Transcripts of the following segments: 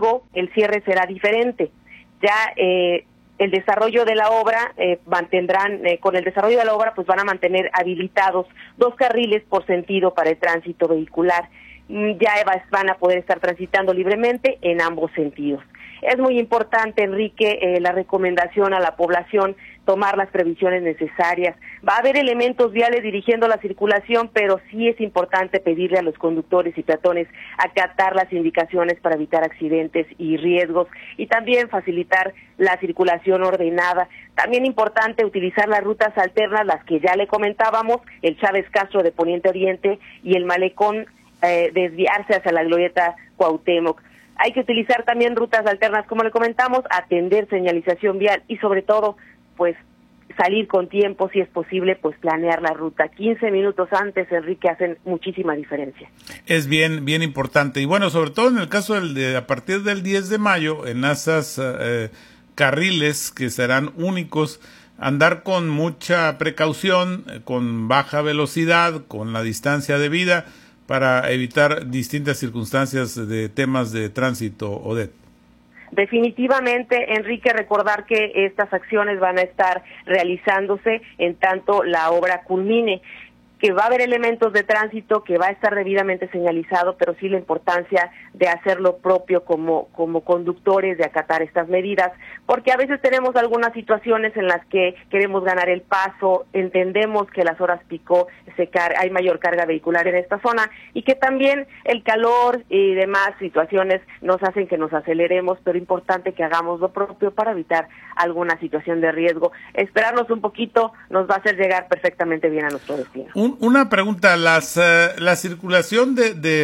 domingo el cierre será diferente. Ya el desarrollo de la obra con el desarrollo de la obra pues van a mantener habilitados 2 carriles por sentido para el tránsito vehicular. Ya van a poder estar transitando libremente en ambos sentidos. Es muy importante, Enrique, la recomendación a la población, tomar las previsiones necesarias. Va a haber elementos viales dirigiendo la circulación, pero sí es importante pedirle a los conductores y peatones acatar las indicaciones para evitar accidentes y riesgos, y también facilitar la circulación ordenada. También importante utilizar las rutas alternas, las que ya le comentábamos, el Chávez Castro de Poniente Oriente y el Malecón, desviarse hacia la glorieta Cuauhtémoc. Hay que utilizar también rutas alternas, como le comentamos, atender señalización vial y sobre todo, pues, salir con tiempo, si es posible, pues planear la ruta. 15 minutos antes, Enrique, hacen muchísima diferencia. Es bien importante. Y bueno, sobre todo en el caso a partir del 10 de mayo, en esos carriles que serán únicos, andar con mucha precaución, con baja velocidad, con la distancia debida, para evitar distintas circunstancias de temas de tránsito, Odette. Definitivamente, Enrique, recordar que estas acciones van a estar realizándose en tanto la obra culmine, que va a haber elementos de tránsito, que va a estar debidamente señalizado, pero sí la importancia de hacer lo propio como conductores, de acatar estas medidas, porque a veces tenemos algunas situaciones en las que queremos ganar el paso, entendemos que las horas pico hay mayor carga vehicular en esta zona, y que también el calor y demás situaciones nos hacen que nos aceleremos, pero importante que hagamos lo propio para evitar alguna situación de riesgo. Esperarnos un poquito nos va a hacer llegar perfectamente bien a nuestro destino. Una pregunta, la circulación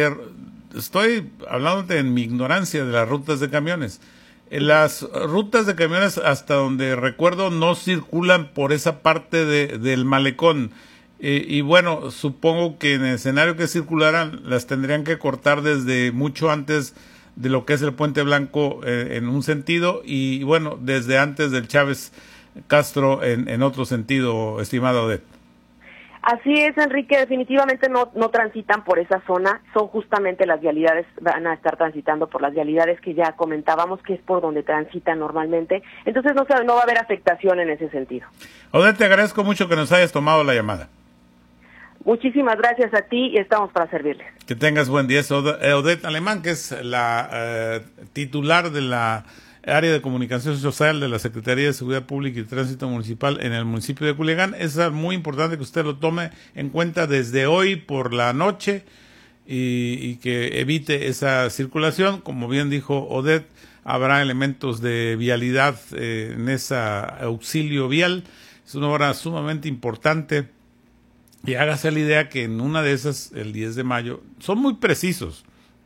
estoy hablando en mi ignorancia de las rutas de camiones. Las rutas de camiones, hasta donde recuerdo, no circulan por esa parte del malecón. Y bueno, supongo que en el escenario que circularan, las tendrían que cortar desde mucho antes de lo que es el Puente Blanco en un sentido, y bueno, desde antes del Chávez Castro en otro sentido, estimado Odette. Así es, Enrique, definitivamente no transitan por esa zona, son justamente las vialidades, van a estar transitando por las vialidades que ya comentábamos, que es por donde transitan normalmente, entonces no va a haber afectación en ese sentido. Odette, te agradezco mucho que nos hayas tomado la llamada. Muchísimas gracias a ti y estamos para servirles. Que tengas buen día. Odette Alemán, que es la titular de la área de comunicación social de la Secretaría de Seguridad Pública y Tránsito Municipal en el municipio de Culiacán. Es muy importante que usted lo tome en cuenta desde hoy por la noche y que evite esa circulación. Como bien dijo Odette, habrá elementos de vialidad en ese auxilio vial. Es una obra sumamente importante. Y hágase la idea que en una de esas, el 10 de mayo, son muy precisos.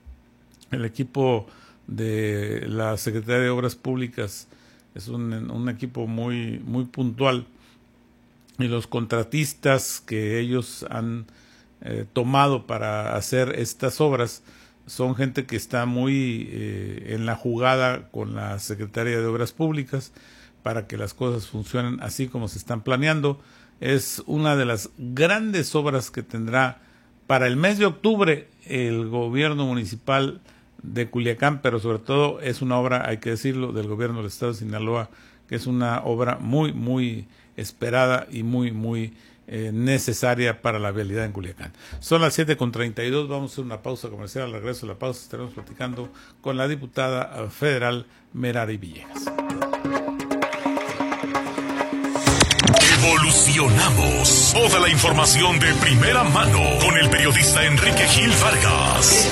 El equipo de la Secretaría de Obras Públicas es un equipo muy puntual, y los contratistas que ellos han tomado para hacer estas obras son gente que está muy en la jugada con la Secretaría de Obras Públicas para que las cosas funcionen así como se están planeando. Es una de las grandes obras que tendrá para el mes de octubre el gobierno municipal de Culiacán, pero sobre todo es una obra, hay que decirlo, del gobierno del estado de Sinaloa, que es una obra muy esperada y muy necesaria para la vialidad en Culiacán. Son las 7:32, vamos a hacer una pausa comercial. Al regreso de la pausa estaremos platicando con la diputada federal Merari Villegas. Evolucionamos. Toda la información de primera mano con el periodista Enrique Gil Vargas.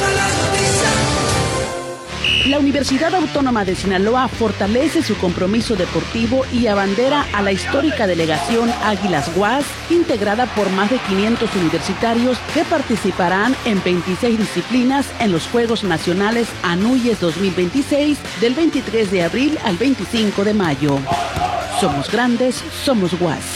La Universidad Autónoma de Sinaloa fortalece su compromiso deportivo y abandera a la histórica delegación Águilas UAS, integrada por más de 500 universitarios que participarán en 26 disciplinas en los Juegos Nacionales Anuyes 2026 del 23 de abril al 25 de mayo. Somos grandes, somos UAS.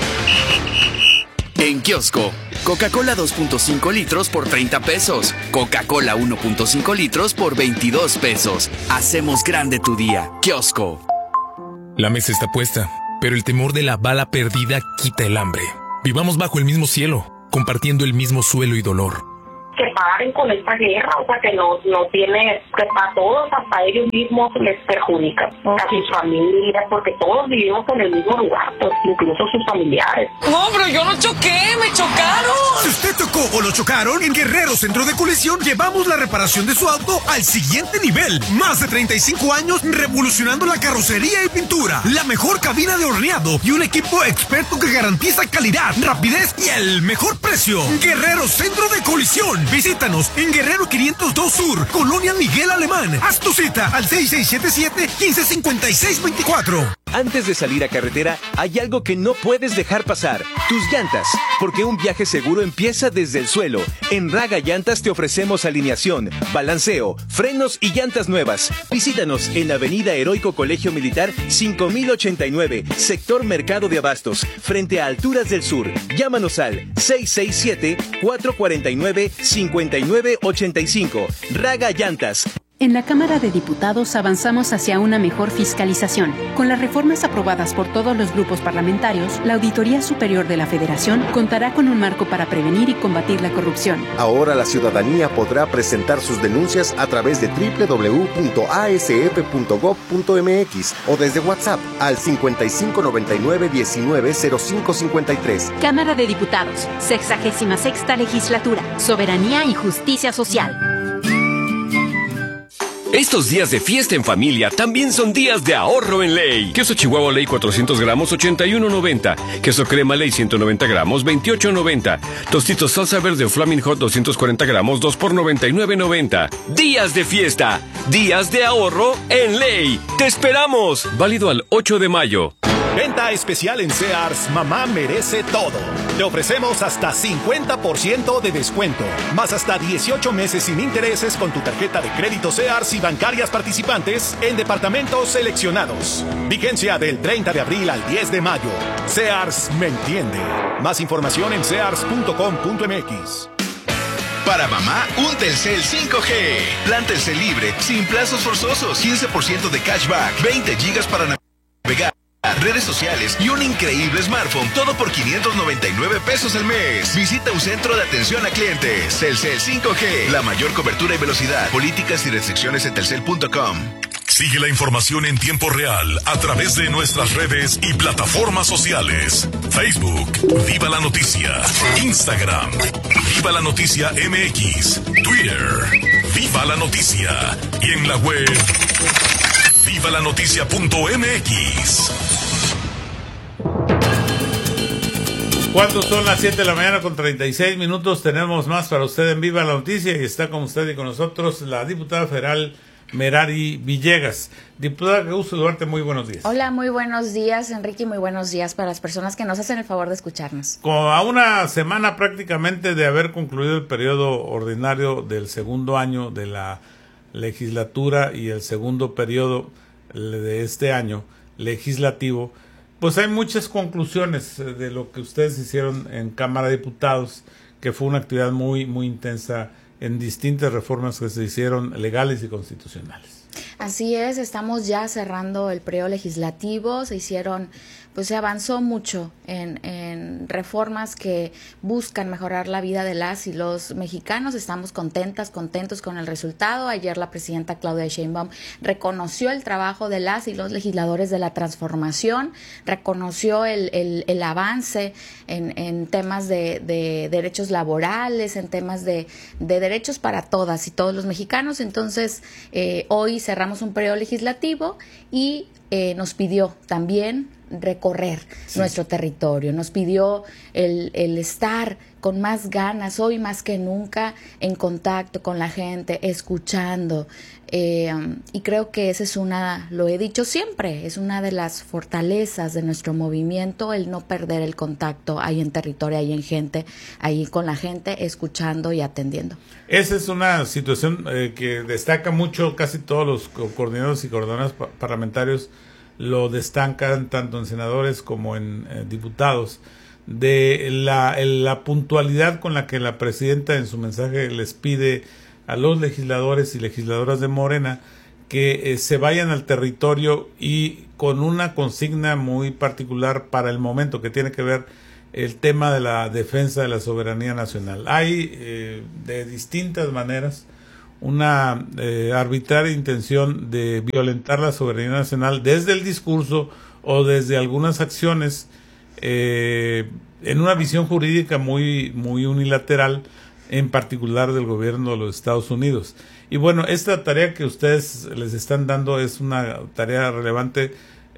En kiosco, Coca-Cola 2.5 litros por 30 pesos. Coca-Cola 1.5 litros por 22 pesos. Hacemos grande tu día. Kiosco. La mesa está puesta, pero el temor de la bala perdida quita el hambre. Vivamos bajo el mismo cielo, compartiendo el mismo suelo y dolor. Que paren con esta guerra, o sea, que no tiene, que a todos, hasta ellos mismos les perjudica, a sus familias, porque todos vivimos en el mismo lugar, pues, incluso sus familiares. No, pero yo no choqué, me chocaron. Si usted tocó o lo chocaron, en Guerrero Centro de Colisión llevamos la reparación de su auto al siguiente nivel. Más de 35 años revolucionando la carrocería y pintura, la mejor cabina de horneado y un equipo experto que garantiza calidad, rapidez y el mejor precio. Guerrero Centro de Colisión. Visítanos en Guerrero 502 Sur, Colonia Miguel Alemán. Haz tu cita al 6677-155624. Antes de salir a carretera, hay algo que no puedes dejar pasar: tus llantas. Porque un viaje seguro empieza desde el suelo. En Raga Llantas te ofrecemos alineación, balanceo, frenos y llantas nuevas. Visítanos en Avenida Heroico Colegio Militar 5089, sector Mercado de Abastos, frente a Alturas del Sur. Llámanos al 667-449-5985. Raga Llantas. En la Cámara de Diputados avanzamos hacia una mejor fiscalización. Con las reformas aprobadas por todos los grupos parlamentarios, la Auditoría Superior de la Federación contará con un marco para prevenir y combatir la corrupción. Ahora la ciudadanía podrá presentar sus denuncias a través de www.asf.gov.mx o desde WhatsApp al 5599-190553. Cámara de Diputados, 66ª Legislatura, Soberanía y Justicia Social. Estos días de fiesta en familia también son días de ahorro en Ley. Queso Chihuahua Ley 400 gramos, 81.90. Queso crema Ley 190 gramos, 28.90. Tostitos salsa verde Flaming Hot 240 gramos, 2 por 99.90. Días de fiesta, días de ahorro en Ley. ¡Te esperamos! Válido al 8 de mayo. Venta especial en Sears, mamá merece todo. Te ofrecemos hasta 50% de descuento, más hasta 18 meses sin intereses con tu tarjeta de crédito Sears y bancarias participantes en departamentos seleccionados. Vigencia del 30 de abril al 10 de mayo. Sears me entiende. Más información en sears.com.mx. Para mamá, un Telcel 5G. Plan Telcel libre, sin plazos forzosos, 15% de cashback, 20 gigas para navegar, redes sociales y un increíble smartphone, todo por 599 pesos al mes. Visita un centro de atención a clientes. Telcel 5G, la mayor cobertura y velocidad. Políticas y restricciones en telcel.com. Sigue la información en tiempo real a través de nuestras redes y plataformas sociales. Facebook, Viva la Noticia. Instagram, Viva la Noticia MX. Twitter, Viva la Noticia. Y en la web, vivalanoticia.mx. Cuando son las 7 de la mañana con 36 minutos, tenemos más para usted en Viva la Noticia y está con usted y con nosotros la diputada federal Merari Villegas. Diputada, qué gusto saludarte, muy buenos días. Hola, muy buenos días, Enrique, y muy buenos días para las personas que nos hacen el favor de escucharnos. Como a una semana prácticamente de haber concluido el periodo ordinario del segundo año de la legislatura y el segundo periodo de este año legislativo, pues hay muchas conclusiones de lo que ustedes hicieron en Cámara de Diputados, que fue una actividad muy, muy intensa en distintas reformas que se hicieron legales y constitucionales. Así es, estamos ya cerrando el periodo legislativo, se avanzó mucho en reformas que buscan mejorar la vida de las y los mexicanos. Estamos contentos con el resultado. Ayer la presidenta Claudia Sheinbaum reconoció el trabajo de las y los legisladores de la transformación, reconoció el avance en temas de derechos laborales, en temas de derechos para todas y todos los mexicanos. Entonces, hoy cerramos un periodo legislativo y nos pidió también recorrer nuestro territorio, nos pidió el estar con más ganas, hoy más que nunca, en contacto con la gente, escuchando, y creo que esa es lo he dicho siempre, es una de las fortalezas de nuestro movimiento, el no perder el contacto ahí en territorio, ahí con la gente, escuchando y atendiendo. Esa es una situación que destaca mucho, casi todos los coordinadores y coordinadoras parlamentarios lo destacan tanto en senadores como en diputados, de la puntualidad con la que la presidenta en su mensaje les pide a los legisladores y legisladoras de Morena que se vayan al territorio y con una consigna muy particular para el momento, que tiene que ver el tema de la defensa de la soberanía nacional. Hay de distintas maneras una arbitraria intención de violentar la soberanía nacional desde el discurso o desde algunas acciones en una visión jurídica muy unilateral, en particular del gobierno de los Estados Unidos. Y bueno, esta tarea que ustedes les están dando es una tarea relevante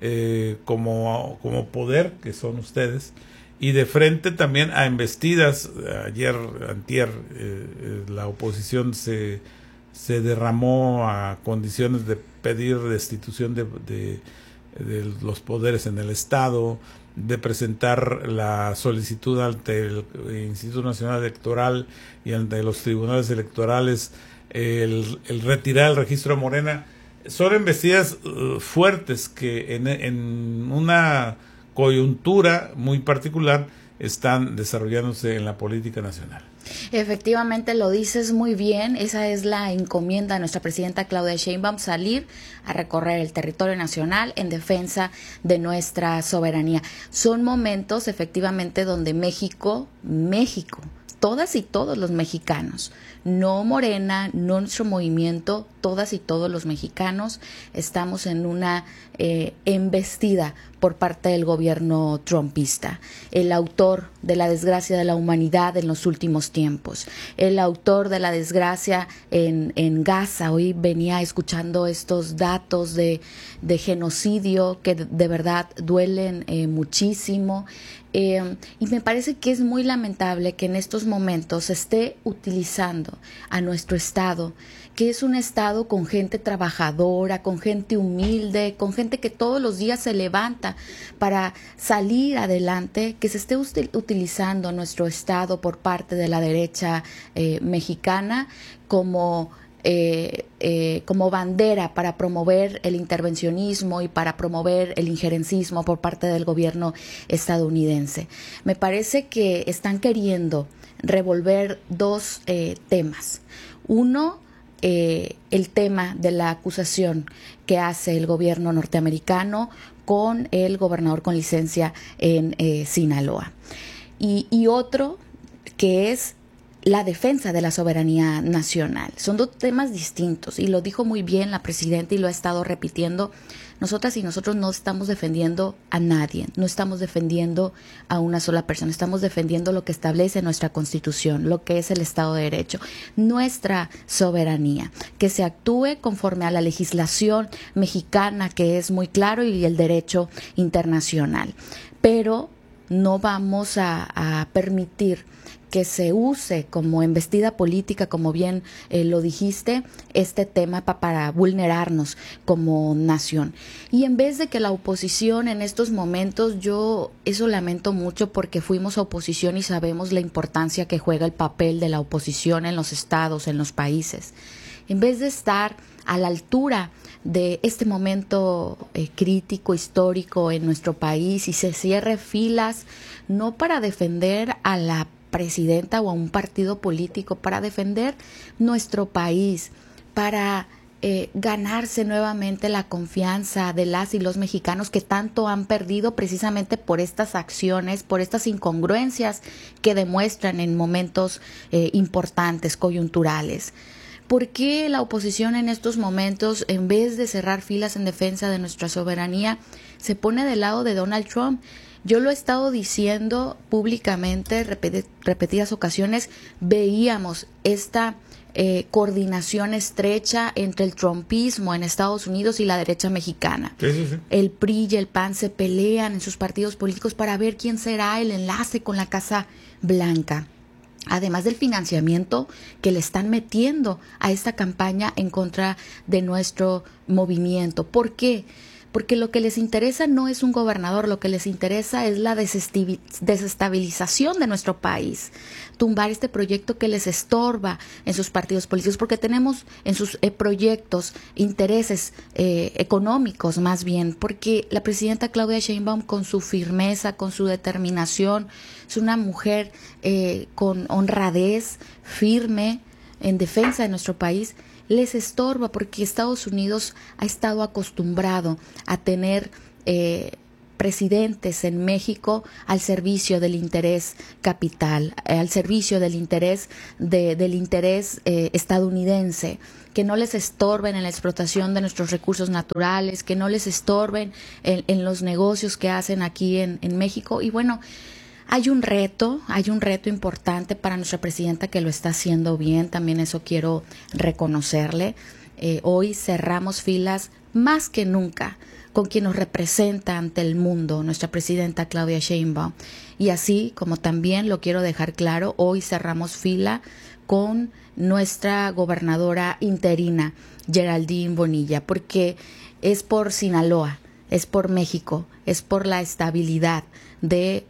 como poder, que son ustedes, y de frente también a embestidas. Antier, la oposición se derramó a condiciones de pedir destitución de los poderes en el Estado, de presentar la solicitud ante el Instituto Nacional Electoral y ante los tribunales electorales, el retirar el registro de Morena. Son embestidas fuertes que en una coyuntura muy particular están desarrollándose en la política nacional. Efectivamente, lo dices muy bien. Esa es la encomienda de nuestra presidenta Claudia Sheinbaum, salir a recorrer el territorio nacional en defensa de nuestra soberanía. Son momentos efectivamente donde México, todas y todos los mexicanos, no Morena, no nuestro movimiento, todas y todos los mexicanos estamos en una embestida por parte del gobierno trumpista, el autor de la desgracia de la humanidad en los últimos tiempos, el autor de la desgracia en Gaza. Hoy venía escuchando estos datos de genocidio que de verdad duelen muchísimo. Y me parece que es muy lamentable que en estos momentos se esté utilizando a nuestro Estado, que es un Estado con gente trabajadora, con gente humilde, con gente que todos los días se levanta para salir adelante, que se esté utilizando nuestro Estado por parte de la derecha mexicana como bandera para promover el intervencionismo y para promover el injerencismo por parte del gobierno estadounidense. Me parece que están queriendo revolver dos temas. Uno, el tema de la acusación que hace el gobierno norteamericano con el gobernador con licencia en Sinaloa. Y otro que es la defensa de la soberanía nacional. Son dos temas distintos y lo dijo muy bien la presidenta y lo ha estado repitiendo. Nosotras y nosotros no estamos defendiendo a nadie, no estamos defendiendo a una sola persona, estamos defendiendo lo que establece nuestra Constitución, lo que es el Estado de Derecho, nuestra soberanía, que se actúe conforme a la legislación mexicana, que es muy claro, y el derecho internacional. Pero no vamos a permitir que se use como embestida política, como bien lo dijiste, este tema para vulnerarnos como nación. Y en vez de que la oposición en estos momentos, yo eso lamento mucho porque fuimos oposición y sabemos la importancia que juega el papel de la oposición en los estados, en los países. En vez de estar a la altura de este momento crítico, histórico en nuestro país y se cierre filas, no para defender a la presidenta o a un partido político, para defender nuestro país, para ganarse nuevamente la confianza de las y los mexicanos que tanto han perdido precisamente por estas acciones, por estas incongruencias que demuestran en momentos importantes, coyunturales. ¿Por qué la oposición en estos momentos, en vez de cerrar filas en defensa de nuestra soberanía, se pone del lado de Donald Trump? Yo lo he estado diciendo públicamente, repetidas ocasiones, veíamos esta coordinación estrecha entre el trumpismo en Estados Unidos y la derecha mexicana. Sí. El PRI y el PAN se pelean en sus partidos políticos para ver quién será el enlace con la Casa Blanca. Además del financiamiento que le están metiendo a esta campaña en contra de nuestro movimiento. ¿Por qué? Porque lo que les interesa no es un gobernador, lo que les interesa es la desestabilización de nuestro país, tumbar este proyecto que les estorba en sus partidos políticos, porque tenemos en sus proyectos intereses económicos más bien, porque la presidenta Claudia Sheinbaum, con su firmeza, con su determinación, es una mujer con honradez, firme, en defensa de nuestro país, les estorba porque Estados Unidos ha estado acostumbrado a tener presidentes en México al servicio del interés capital, al servicio del interés estadounidense, que no les estorben en la explotación de nuestros recursos naturales, que no les estorben en los negocios que hacen aquí en México. Y bueno, hay un reto importante para nuestra presidenta que lo está haciendo bien, también eso quiero reconocerle. Hoy cerramos filas más que nunca con quien nos representa ante el mundo, nuestra presidenta Claudia Sheinbaum. Y así como también lo quiero dejar claro, hoy cerramos fila con nuestra gobernadora interina, Geraldine Bonilla, porque es por Sinaloa, es por México, es por la estabilidad de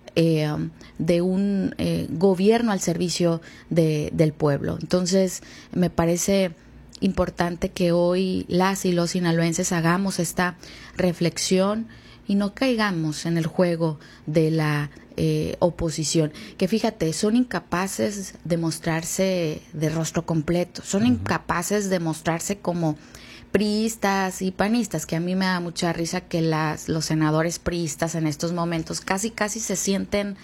un gobierno al servicio del pueblo. Entonces, me parece importante que hoy las y los sinaloenses hagamos esta reflexión y no caigamos en el juego de la oposición, que fíjate, son incapaces de mostrarse de rostro completo, son incapaces de mostrarse como priistas y panistas, que a mí me da mucha risa que los senadores priistas en estos momentos casi se sienten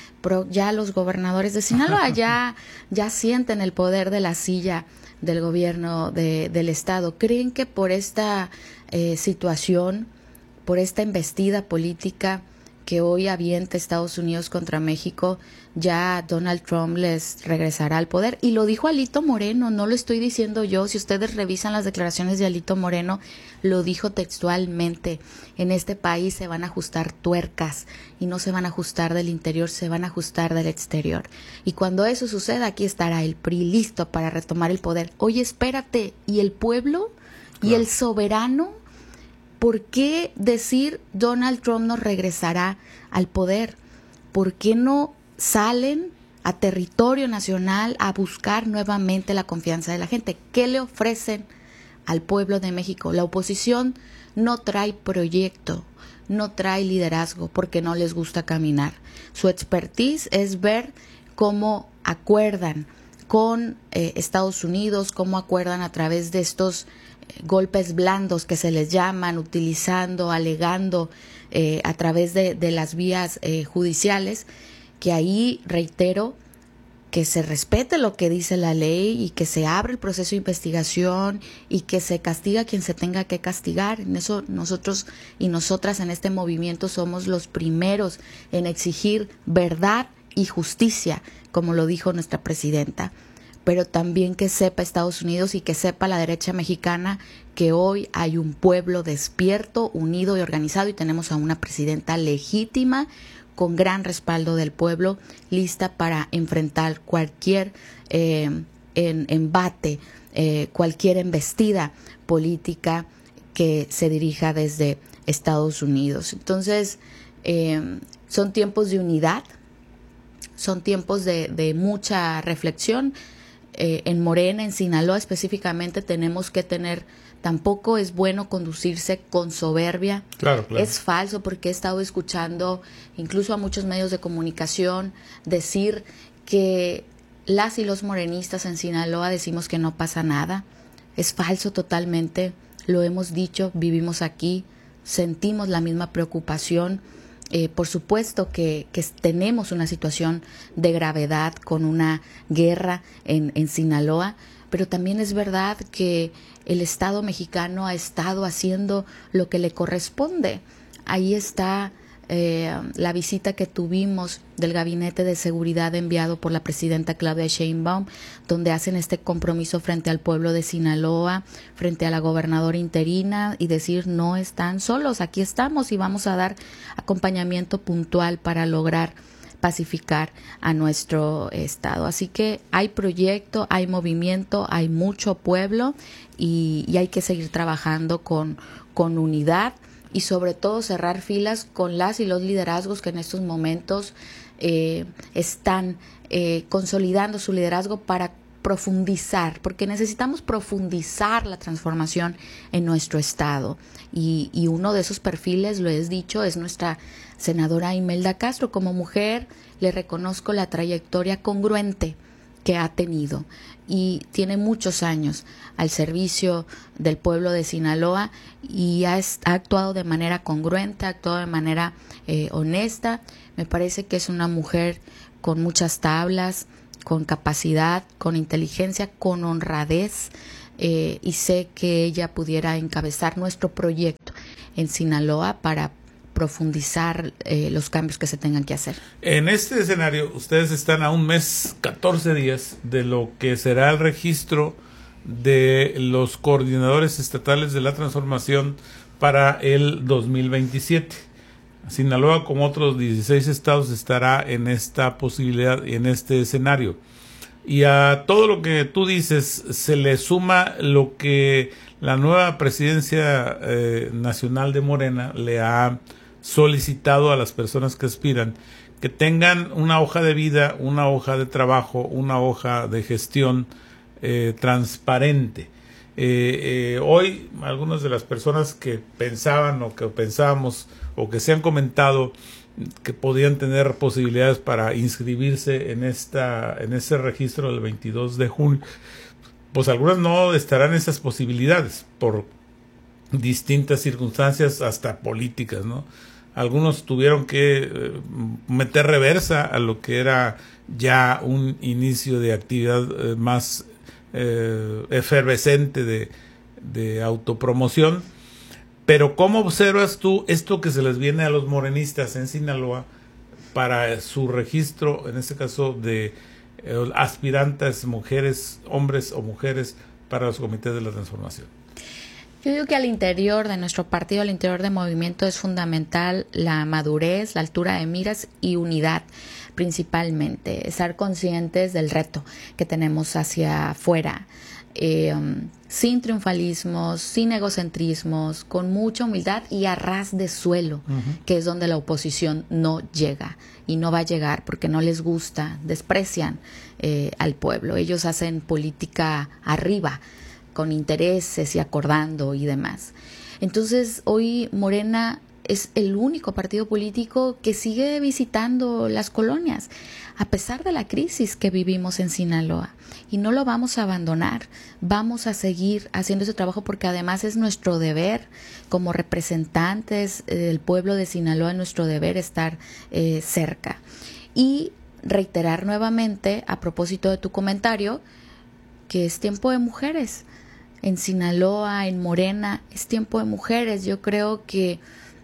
ya los gobernadores de Sinaloa, ya sienten el poder de la silla del gobierno del estado. ¿Creen que por esta situación, por esta embestida política que hoy avienta Estados Unidos contra México, ya Donald Trump les regresará al poder? Y lo dijo Alito Moreno, no lo estoy diciendo yo. Si ustedes revisan las declaraciones de Alito Moreno, lo dijo textualmente: en este país se van a ajustar tuercas y no se van a ajustar del interior, se van a ajustar del exterior. Y cuando eso suceda, aquí estará el PRI listo para retomar el poder. Oye, espérate, ¿y el pueblo? ¿Y el soberano? ¿Por qué decir Donald Trump nos regresará al poder? ¿Por qué no salen a territorio nacional a buscar nuevamente la confianza de la gente? ¿Qué le ofrecen al pueblo de México? La oposición no trae proyecto, no trae liderazgo porque no les gusta caminar. Su expertise es ver cómo acuerdan con Estados Unidos, cómo acuerdan a través de estos golpes blandos que se les llaman, utilizando, alegando a través de las vías judiciales, que ahí reitero que se respete lo que dice la ley y que se abre el proceso de investigación y que se castiga a quien se tenga que castigar. En eso nosotros y nosotras en este movimiento somos los primeros en exigir verdad y justicia, como lo dijo nuestra presidenta. Pero también que sepa Estados Unidos y que sepa la derecha mexicana que hoy hay un pueblo despierto, unido y organizado, y tenemos a una presidenta legítima, con gran respaldo del pueblo, lista para enfrentar cualquier embate, cualquier embestida política que se dirija desde Estados Unidos. Entonces, son tiempos de unidad, son tiempos de mucha reflexión. En Morena, en Sinaloa específicamente, tenemos que tener, tampoco es bueno conducirse con soberbia. Claro. Es falso, porque he estado escuchando incluso a muchos medios de comunicación decir que las y los morenistas en Sinaloa decimos que no pasa nada. Es falso totalmente, lo hemos dicho, vivimos aquí, sentimos la misma preocupación. Por supuesto que tenemos una situación de gravedad con una guerra en Sinaloa, pero también es verdad que el Estado mexicano ha estado haciendo lo que le corresponde. Ahí está la visita que tuvimos del Gabinete de Seguridad enviado por la presidenta Claudia Sheinbaum, donde hacen este compromiso frente al pueblo de Sinaloa, frente a la gobernadora interina, y decir: no están solos, aquí estamos y vamos a dar acompañamiento puntual para lograr pacificar a nuestro estado. Así que hay proyecto, hay movimiento, hay mucho pueblo y hay que seguir trabajando con unidad, y sobre todo cerrar filas con las y los liderazgos que en estos momentos están consolidando su liderazgo para profundizar, porque necesitamos profundizar la transformación en nuestro estado, y uno de esos perfiles, lo he dicho, es nuestra senadora Imelda Castro. Como mujer le reconozco la trayectoria congruente que ha tenido y tiene muchos años al servicio del pueblo de Sinaloa y ha actuado de manera congruente, ha actuado de manera honesta. Me parece que es una mujer con muchas tablas, con capacidad, con inteligencia, con honradez, y sé que ella pudiera encabezar nuestro proyecto en Sinaloa para profundizar los cambios que se tengan que hacer. En este escenario, ustedes están a un mes, 14 días, de lo que será el registro de los coordinadores estatales de la transformación para el 2027. Sinaloa, como otros 16 estados, estará en esta posibilidad y en este escenario. Y a todo lo que tú dices se le suma lo que la nueva presidencia nacional de Morena le ha solicitado a las personas que aspiran, que tengan una hoja de vida, una hoja de trabajo, una hoja de gestión transparente. Hoy algunas de las personas que pensaban o que pensábamos o que se han comentado que podían tener posibilidades para inscribirse en ese registro del 22 de junio, pues algunas no estarán en esas posibilidades por distintas circunstancias, hasta políticas, ¿no? Algunos tuvieron que meter reversa a lo que era ya un inicio de actividad más efervescente de autopromoción. Pero ¿cómo observas tú esto que se les viene a los morenistas en Sinaloa para su registro, en este caso de aspirantes mujeres, hombres o mujeres para los comités de la transformación? Yo digo que al interior de nuestro partido, al interior del movimiento, es fundamental la madurez, la altura de miras y unidad, principalmente. Estar conscientes del reto que tenemos hacia afuera, sin triunfalismos, sin egocentrismos, con mucha humildad y a ras de suelo, que es donde la oposición no llega y no va a llegar porque no les gusta, desprecian al pueblo. Ellos hacen política arriba, con intereses y acordando y demás. Entonces, hoy Morena es el único partido político que sigue visitando las colonias, a pesar de la crisis que vivimos en Sinaloa. Y no lo vamos a abandonar, vamos a seguir haciendo ese trabajo porque además es nuestro deber, como representantes del pueblo de Sinaloa, es nuestro deber estar cerca. Y reiterar nuevamente, a propósito de tu comentario, que es tiempo de mujeres. En Sinaloa, en Morena, es tiempo de mujeres. Yo creo que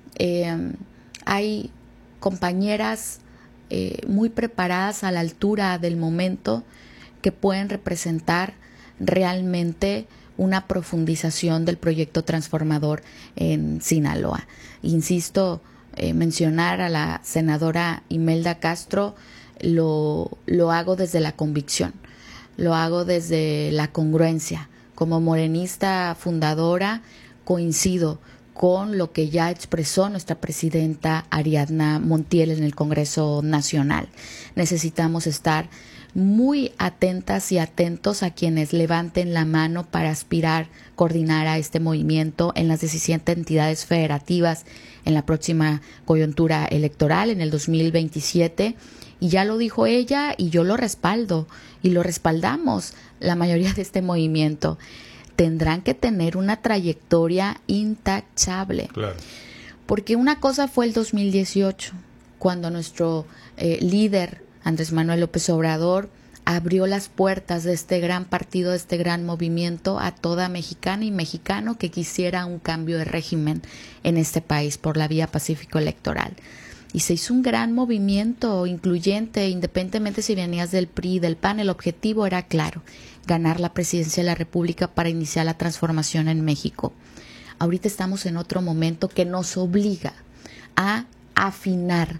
hay compañeras muy preparadas a la altura del momento que pueden representar realmente una profundización del proyecto transformador en Sinaloa. Insisto, mencionar a la senadora Imelda Castro lo hago desde la convicción, lo hago desde la congruencia. Como morenista fundadora, coincido con lo que ya expresó nuestra presidenta Ariadna Montiel en el Congreso Nacional. Necesitamos estar muy atentas y atentos a quienes levanten la mano para aspirar, coordinar a este movimiento en las 17 entidades federativas en la próxima coyuntura electoral en el 2027. Y ya lo dijo ella y yo lo respaldo y lo respaldamos la mayoría de este movimiento. Tendrán que tener una trayectoria intachable. Claro. Porque una cosa fue el 2018, cuando nuestro líder, Andrés Manuel López Obrador, abrió las puertas de este gran partido, de este gran movimiento a toda mexicana y mexicano que quisiera un cambio de régimen en este país por la vía pacífico electoral. Y se hizo un gran movimiento incluyente, independientemente si venías del PRI, del PAN, el objetivo era claro, ganar la presidencia de la República para iniciar la transformación en México. Ahorita estamos en otro momento que nos obliga a afinar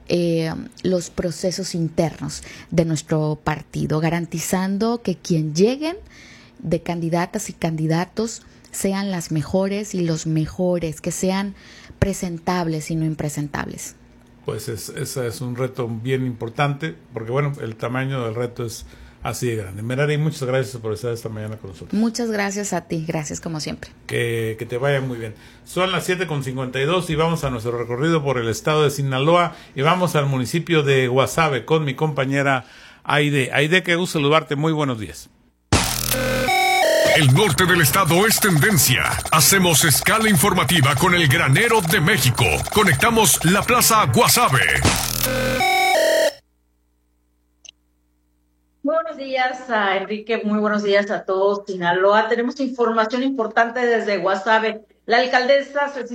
los procesos internos de nuestro partido, garantizando que quien lleguen de candidatas y candidatos sean las mejores y los mejores, que sean presentables y no impresentables. Pues ese es un reto bien importante, porque bueno, el tamaño del reto es así de grande. Merari, muchas gracias por estar esta mañana con nosotros. Muchas gracias a ti, gracias como siempre. Que te vaya muy bien. Son las 7:52 y vamos a nuestro recorrido por el estado de Sinaloa y vamos al municipio de Guasave con mi compañera Aide. Aide, qué gusto saludarte. Muy buenos días. El norte del estado es tendencia. Hacemos escala informativa con el granero de México. Conectamos la Plaza Guasave. Muy buenos días a Enrique, muy buenos días a todos Sinaloa. Tenemos información importante desde Guasave. La alcaldesa